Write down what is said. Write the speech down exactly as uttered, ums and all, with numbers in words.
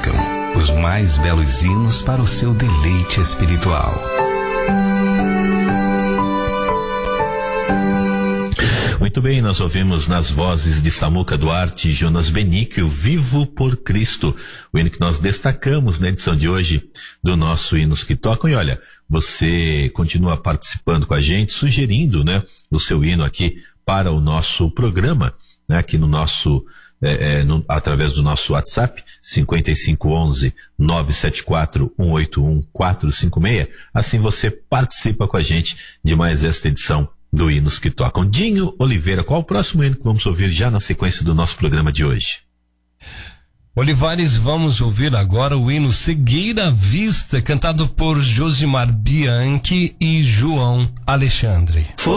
tocam os mais belos hinos para o seu deleite espiritual. Muito bem, nós ouvimos nas vozes de Samuca Duarte e Jonas Benício, Vivo por Cristo, o hino que nós destacamos na edição de hoje do nosso Hinos que Tocam. E olha, você continua participando com a gente, sugerindo, né, o seu hino aqui para o nosso programa, né, aqui no nosso, é, é, no, através do nosso WhatsApp, cinco cinco um um, nove sete quatro, um oito um, quatro cinco seis. Assim você participa com a gente de mais esta edição do Hinos que Tocam. Dinho Oliveira, qual o próximo hino que vamos ouvir já na sequência do nosso programa de hoje? Olivares, vamos ouvir agora o hino Seguir a Vista, cantado por Josimar Bianchi e João Alexandre. For